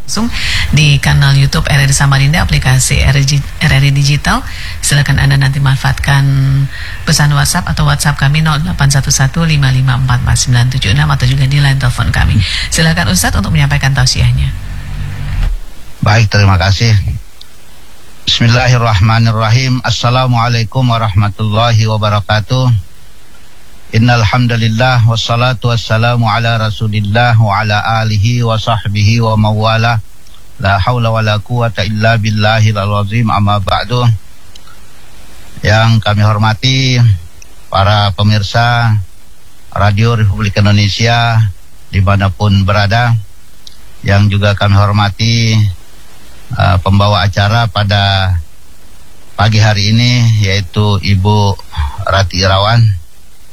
langsung di kanal YouTube RRI Samarinda, aplikasi RRI Digital. Silakan Anda nanti manfaatkan pesan WhatsApp atau WhatsApp kami 0811554496 atau juga di line telepon kami. Silakan Ustadz untuk menyampaikan tausiahnya. Baik, terima kasih. Bismillahirrahmanirrahim. Assalamualaikum warahmatullahi wabarakatuh. Innal hamdalillah wassalatu wassalamu ala Rasulillah wa ala alihi wa sahbihi wa mawala. La haula wala quwata illa billahil azim, amma ba'du. Yang kami hormati para pemirsa Radio Republik Indonesia dimanapun berada, yang juga kami hormati pembawa acara pada pagi hari ini, yaitu Ibu Rati Irawan.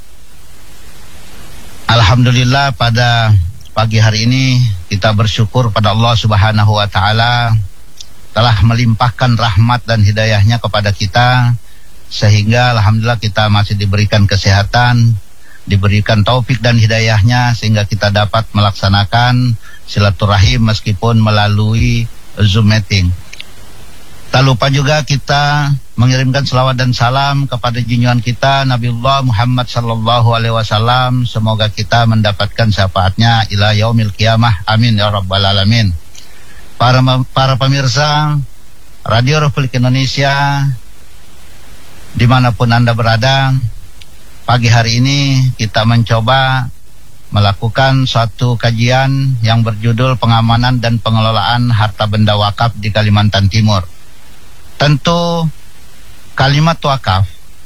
Alhamdulillah, pada pagi hari ini kita bersyukur pada Allah Subhanahu wa Ta'ala telah melimpahkan rahmat dan hidayahnya kepada kita, sehingga alhamdulillah kita masih diberikan kesehatan, diberikan taufik dan hidayahnya, sehingga kita dapat melaksanakan silaturahim meskipun melalui Zoom meeting. Tak lupa juga kita mengirimkan selawat dan salam kepada junjungan kita Nabiullah Muhammad sallallahu alaihi wasallam. Semoga kita mendapatkan syafaatnya ila yaumil qiyamah. Amin ya rabbal alamin. Para pemirsa Radio Republik Indonesia dimanapun Anda berada, pagi hari ini kita mencoba melakukan suatu kajian yang berjudul pengamanan dan pengelolaan harta benda wakaf di Kalimantan Timur. Tentu kalimat wakaf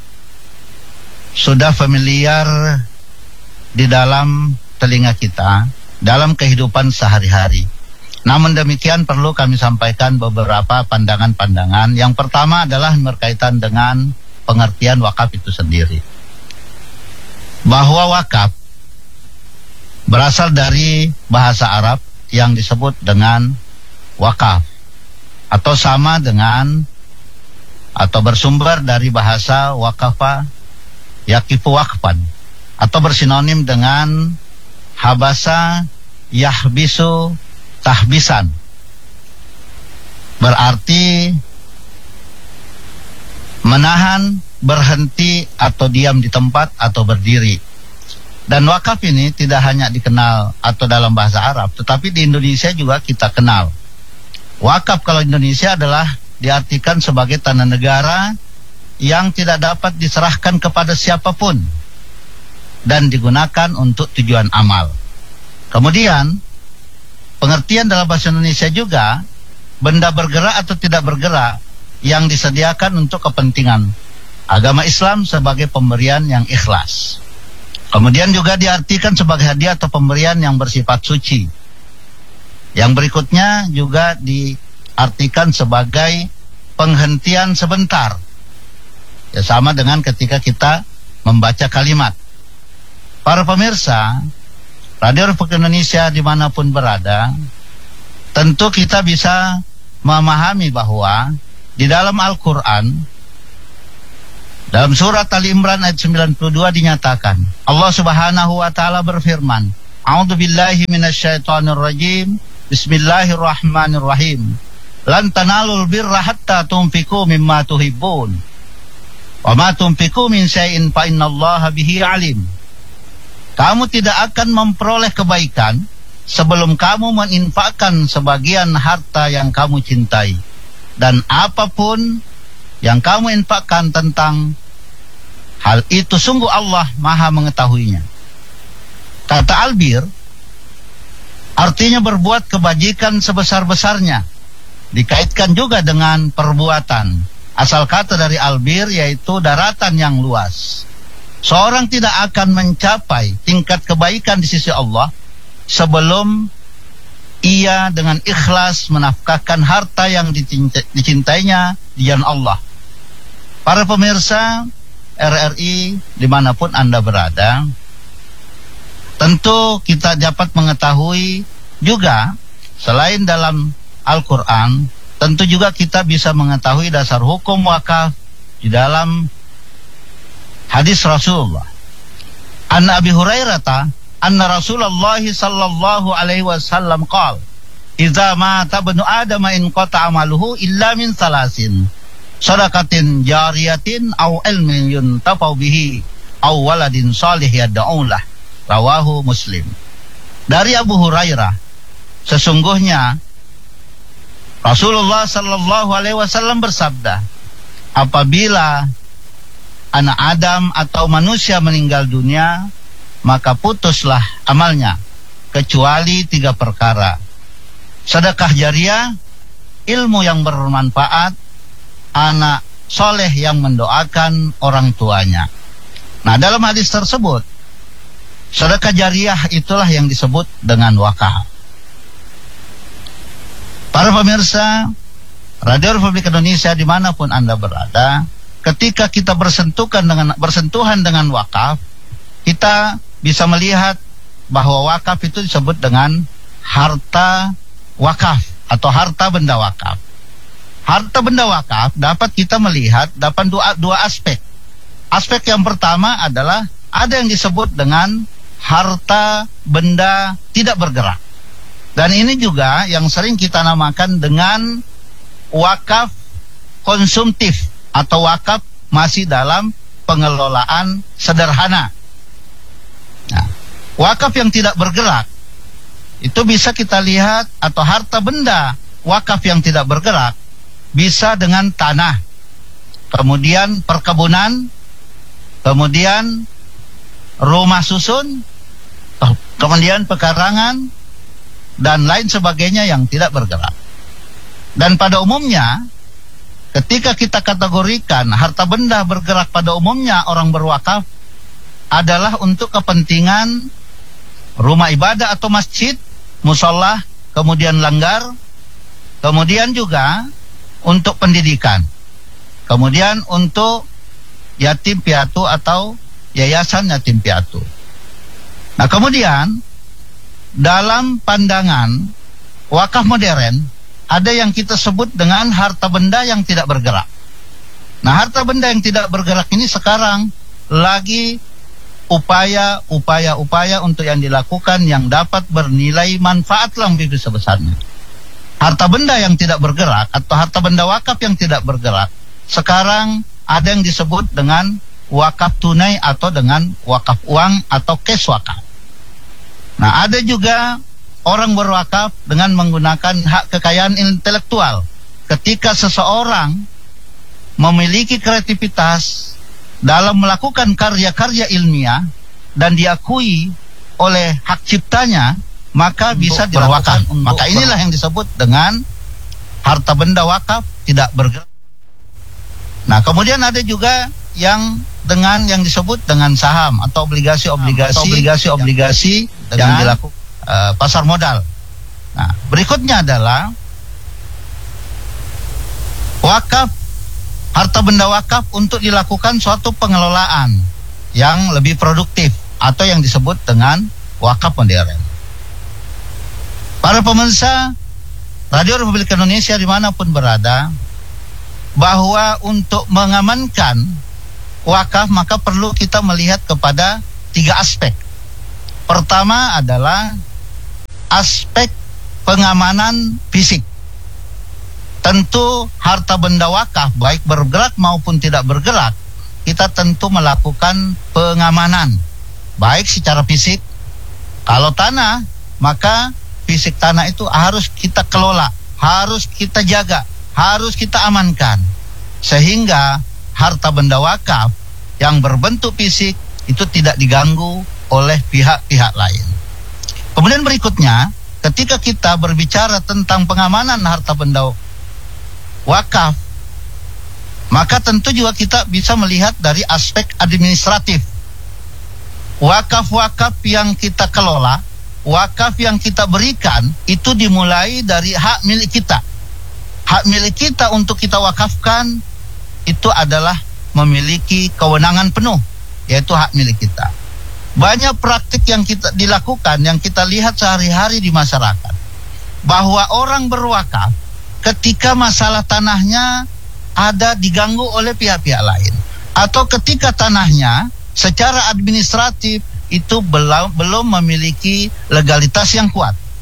sudah familiar di dalam telinga kita dalam kehidupan sehari-hari. Namun demikian perlu kami sampaikan beberapa pandangan-pandangan. Yang pertama adalah berkaitan dengan pengertian wakaf itu sendiri. Bahwa wakaf berasal dari bahasa Arab yang disebut dengan wakaf, atau sama dengan atau bersumber dari bahasa waqafa yaqifu waqfan, atau bersinonim dengan habasa yahbisu tahbisan, berarti menahan, berhenti, atau diam di tempat atau berdiri. Dan wakaf ini tidak hanya dikenal atau dalam bahasa Arab, tetapi di Indonesia juga kita kenal. Wakaf kalau Indonesia adalah diartikan sebagai tanah negara yang tidak dapat diserahkan kepada siapapun dan digunakan untuk tujuan amal. Kemudian pengertian dalam bahasa Indonesia juga benda bergerak atau tidak bergerak yang disediakan untuk kepentingan agama Islam sebagai pemberian yang ikhlas. Kemudian juga diartikan sebagai hadiah atau pemberian yang bersifat suci. Yang berikutnya juga diartikan sebagai penghentian sebentar, ya, sama dengan ketika kita membaca kalimat. Para pemirsa Radio Republik Indonesia dimanapun berada, tentu kita bisa memahami bahwa di dalam Al-Quran, dalam surat Ali Imran ayat 92 dinyatakan, Allah Subhanahu wa Ta'ala berfirman, A'udzubillahi minasyaitonirrajim, Bismillahirrahmanirrahim. Lan tanalul birra hatta tunfiqu mimma tuhibbun. Wa ma tunfiqu min syai'in fa innallaha bihi alim. Kamu tidak akan memperoleh kebaikan sebelum kamu menginfakkan sebagian harta yang kamu cintai. Dan apapun yang kamu infakkan tentang hal itu, sungguh Allah Maha mengetahuinya. Kata albir artinya berbuat kebajikan sebesar-besarnya, dikaitkan juga dengan perbuatan. Asal kata dari albir yaitu daratan yang luas. Seorang tidak akan mencapai tingkat kebaikan di sisi Allah sebelum ia dengan ikhlas menafkahkan harta yang dicintainya di jalan Allah. Para pemirsa RRI dimanapun Anda berada, tentu kita dapat mengetahui juga selain dalam Al-Quran, tentu juga kita bisa mengetahui dasar hukum wakaf di dalam hadis Rasulullah. An Abi Hurairah anna Rasulullah sallallahu alaihi wasallam qala idza mata banu adam in qata amaluhu illa min salasin, sadaqatin jariyatin aw ilmin yuntafau bihi aw waladin salih yad'u lah. Rawahu Muslim. Dari Abu Hurairah, sesungguhnya Rasulullah sallallahu alaihi wasallam bersabda, apabila anak Adam atau manusia meninggal dunia, maka putuslah amalnya kecuali 3 perkara: sedekah jariah, ilmu yang bermanfaat, anak soleh yang mendoakan orang tuanya. Nah, dalam hadis tersebut, sedekah jariah itulah yang disebut dengan wakaf. Para pemirsa Radio Republik Indonesia dimanapun Anda berada, ketika kita bersentuhan dengan wakaf, kita bisa melihat bahwa wakaf itu disebut dengan harta wakaf atau harta benda wakaf. Harta benda wakaf dapat kita melihat dapat dua aspek. Aspek yang pertama adalah ada yang disebut dengan harta benda tidak bergerak. Dan ini juga yang sering kita namakan dengan wakaf konsumtif atau wakaf masih dalam pengelolaan sederhana. Nah, wakaf yang tidak bergerak itu bisa kita lihat, atau harta benda wakaf yang tidak bergerak bisa dengan tanah, kemudian perkebunan, kemudian rumah susun, kemudian pekarangan, dan lain sebagainya yang tidak bergerak. Dan pada umumnya, ketika kita kategorikan harta benda bergerak, pada umumnya orang berwakaf adalah untuk kepentingan rumah ibadah atau masjid, musola, kemudian langgar, kemudian juga untuk pendidikan, kemudian untuk yatim piatu atau yayasan yatim piatu. Nah, kemudian dalam pandangan wakaf modern, ada yang kita sebut dengan harta benda yang tidak bergerak. Nah, harta benda yang tidak bergerak ini sekarang lagi upaya untuk yang dilakukan yang dapat bernilai manfaat lebih besar-besarnya. Harta benda yang tidak bergerak atau harta benda wakaf yang tidak bergerak, sekarang ada yang disebut dengan wakaf tunai atau dengan wakaf uang atau cash wakaf. Nah, ada juga orang berwakaf dengan menggunakan hak kekayaan intelektual. Ketika seseorang memiliki kreativitas dalam melakukan karya-karya ilmiah dan diakui oleh hak ciptanya, maka bisa dilakukan. Maka inilah yang disebut dengan harta benda wakaf tidak bergerak. Nah, kemudian ada juga yang dengan yang disebut dengan saham atau obligasi yang dilakukan pasar modal. Nah, berikutnya adalah wakaf, harta benda wakaf untuk dilakukan suatu pengelolaan yang lebih produktif atau yang disebut dengan wakaf modern. Para pemirsa Radio Republik Indonesia dimanapun berada, bahwa untuk mengamankan wakaf maka perlu kita melihat kepada 3 aspek. Pertama adalah aspek pengamanan fisik. Tentu harta benda wakaf baik bergerak maupun tidak bergerak, kita tentu melakukan pengamanan baik secara fisik. Kalau tanah, maka fisik tanah itu harus kita kelola, harus kita jaga, harus kita amankan, sehingga harta benda wakaf yang berbentuk fisik itu tidak diganggu oleh pihak-pihak lain. Kemudian berikutnya, ketika kita berbicara tentang pengamanan harta benda wakaf, maka tentu juga kita bisa melihat dari aspek administratif. Wakaf-wakaf yang kita kelola, wakaf yang kita berikan, itu dimulai dari hak milik kita. Hak milik kita untuk kita wakafkan itu adalah memiliki kewenangan penuh, yaitu hak milik kita. Banyak praktik yang kita dilakukan, yang kita lihat sehari-hari di masyarakat, bahwa orang berwakaf ketika masalah tanahnya ada diganggu oleh pihak-pihak lain, atau ketika tanahnya secara administratif itu belum memiliki legalitas yang kuat,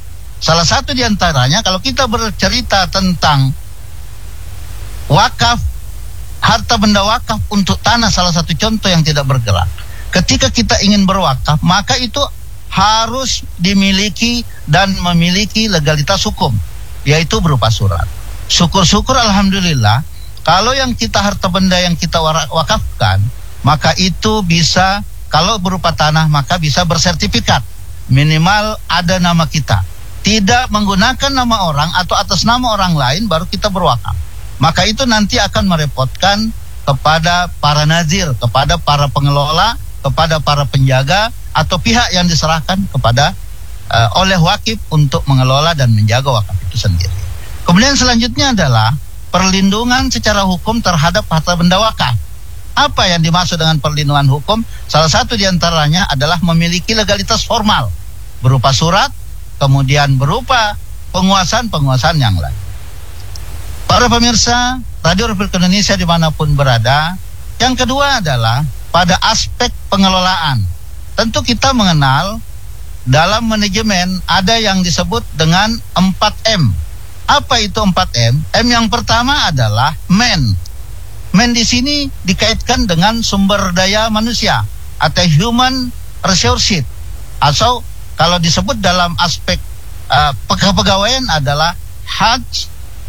Salah satu diantaranya kalau kita bercerita tentang wakaf, harta benda wakaf untuk tanah, salah satu contoh yang tidak bergerak. Ketika kita ingin berwakaf, maka itu harus dimiliki dan memiliki legalitas hukum, yaitu berupa surat. Syukur-syukur alhamdulillah, kalau yang kita harta benda yang kita wakafkan, maka itu bisa, kalau berupa tanah, maka bisa bersertifikat. Minimal ada nama kita. Tidak menggunakan nama orang atau atas nama orang lain baru kita berwakaf. Maka itu nanti akan merepotkan kepada para nazir, kepada para pengelola, kepada para penjaga atau pihak yang diserahkan kepada oleh wakif untuk mengelola dan menjaga wakaf itu sendiri. Kemudian selanjutnya adalah perlindungan secara hukum terhadap harta benda wakaf. Apa yang dimaksud dengan perlindungan hukum? Salah satu diantaranya adalah memiliki legalitas formal berupa surat, kemudian berupa penguasaan yang lain. Para pemirsa Radio Republik Indonesia dimanapun berada, yang kedua adalah pada aspek pengelolaan. Tentu kita mengenal dalam manajemen ada yang disebut dengan 4M. Apa itu 4M? M yang pertama adalah man. Man di sini dikaitkan dengan sumber daya manusia atau human resources. Atau kalau disebut dalam aspek kepegawaian adalah Hajj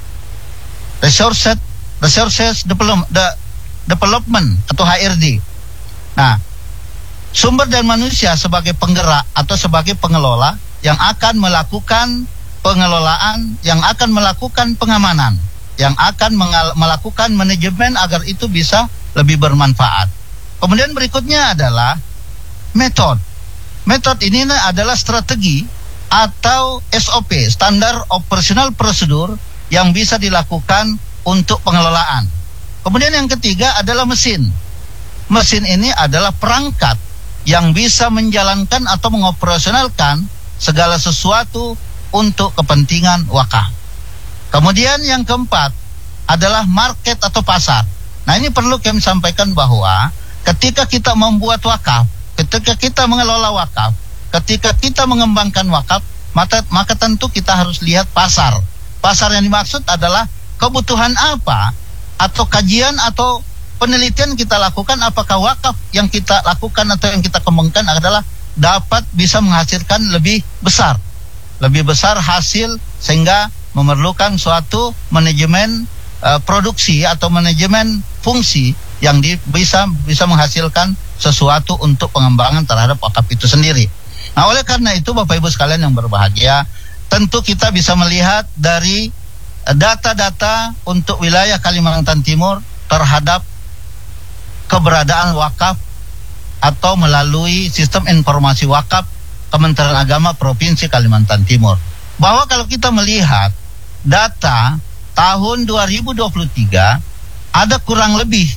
Resources Development atau HRD. Nah, sumber daya manusia sebagai penggerak atau sebagai pengelola yang akan melakukan pengelolaan, yang akan melakukan pengamanan, yang akan melakukan manajemen agar itu bisa lebih bermanfaat. Kemudian berikutnya adalah metode. Metode ini adalah strategi atau SOP, Standar Operational Procedure, yang bisa dilakukan untuk pengelolaan. Kemudian yang ketiga adalah mesin. Mesin ini adalah perangkat yang bisa menjalankan atau mengoperasionalkan segala sesuatu untuk kepentingan wakaf. Kemudian yang keempat adalah market atau pasar. Nah, ini perlu kami sampaikan bahwa ketika kita membuat wakaf, ketika kita mengelola wakaf, ketika kita mengembangkan wakaf, maka tentu kita harus lihat pasar. Pasar yang dimaksud adalah kebutuhan apa atau kajian atau penelitian kita lakukan, apakah wakaf yang kita lakukan atau yang kita kembangkan adalah dapat bisa menghasilkan lebih besar hasil, sehingga memerlukan suatu manajemen produksi atau manajemen fungsi yang bisa menghasilkan sesuatu untuk pengembangan terhadap wakaf itu sendiri. Nah, oleh karena itu Bapak Ibu sekalian yang berbahagia, tentu kita bisa melihat dari data-data untuk wilayah Kalimantan Timur terhadap keberadaan wakaf atau melalui sistem informasi wakaf Kementerian Agama Provinsi Kalimantan Timur. Bahwa kalau kita melihat data tahun 2023 ada kurang lebih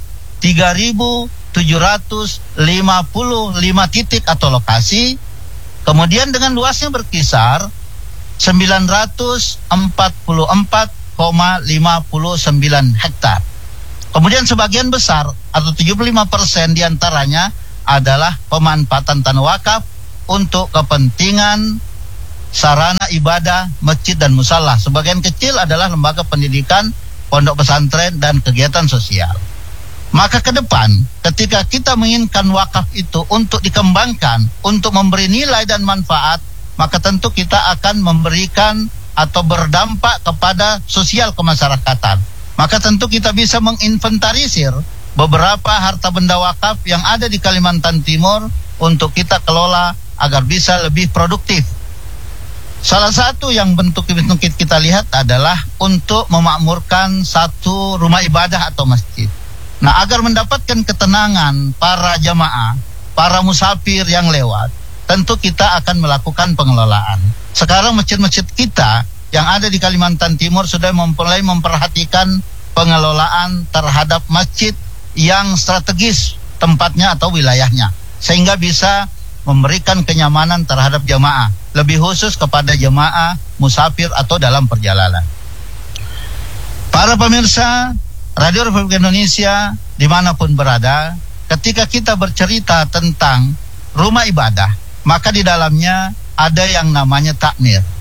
3.755 titik atau lokasi, kemudian dengan luasnya berkisar 944,59 hektar. Kemudian sebagian besar atau 75% diantaranya adalah pemanfaatan tanah wakaf untuk kepentingan sarana ibadah, masjid dan musala. Sebagian kecil adalah lembaga pendidikan, pondok pesantren dan kegiatan sosial. Maka ke depan ketika kita menginginkan wakaf itu untuk dikembangkan, untuk memberi nilai dan manfaat, maka tentu kita akan memberikan atau berdampak kepada sosial kemasyarakatan. Maka tentu kita bisa menginventarisir beberapa harta benda wakaf yang ada di Kalimantan Timur untuk kita kelola agar bisa lebih produktif. Salah satu yang bentuk kita lihat adalah untuk memakmurkan satu rumah ibadah atau masjid. Nah, agar mendapatkan ketenangan para jamaah, para musafir yang lewat, tentu kita akan melakukan pengelolaan. Sekarang masjid-masjid kita yang ada di Kalimantan Timur sudah mulai memperhatikan pengelolaan terhadap masjid yang strategis tempatnya atau wilayahnya, sehingga bisa memberikan kenyamanan terhadap jamaah, lebih khusus kepada jamaah musafir atau dalam perjalanan. Para pemirsa Radio Republik Indonesia dimanapun berada, ketika kita bercerita tentang rumah ibadah, maka di dalamnya ada yang namanya takmir.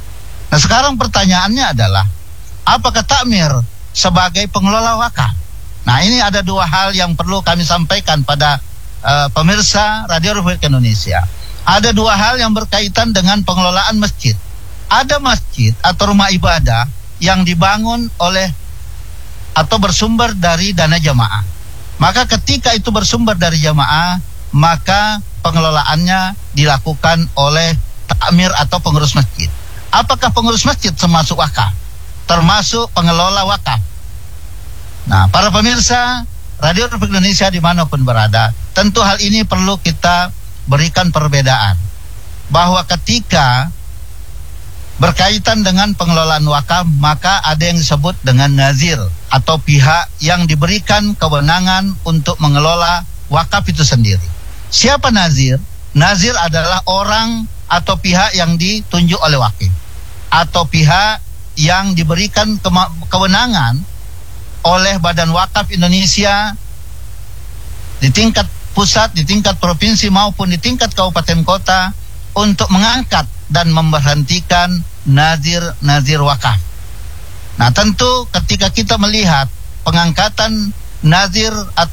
Nah, sekarang pertanyaannya adalah, apakah takmir sebagai pengelola wakaf? Nah, ini ada dua hal yang perlu kami sampaikan pada pemirsa Radio Republik Indonesia. Ada dua hal yang berkaitan dengan pengelolaan masjid. Ada masjid atau rumah ibadah yang dibangun oleh atau bersumber dari dana jamaah. Maka ketika itu bersumber dari jamaah, maka pengelolaannya dilakukan oleh takmir atau pengurus masjid. Apakah pengurus masjid termasuk wakaf? Termasuk pengelola wakaf. Nah, para pemirsa Radio Republik Indonesia dimanapun berada, tentu hal ini perlu kita berikan perbedaan. Bahwa ketika berkaitan dengan pengelolaan wakaf, maka ada yang disebut dengan nazir atau pihak yang diberikan kewenangan untuk mengelola wakaf itu sendiri. Siapa nazir? Nazir adalah orang atau pihak yang ditunjuk oleh wakil, atau pihak yang diberikan kewenangan oleh Badan Wakaf Indonesia di tingkat pusat, di tingkat provinsi maupun di tingkat kabupaten kota untuk mengangkat dan memberhentikan nazir wakaf. Nah, tentu ketika kita melihat pengangkatan nazir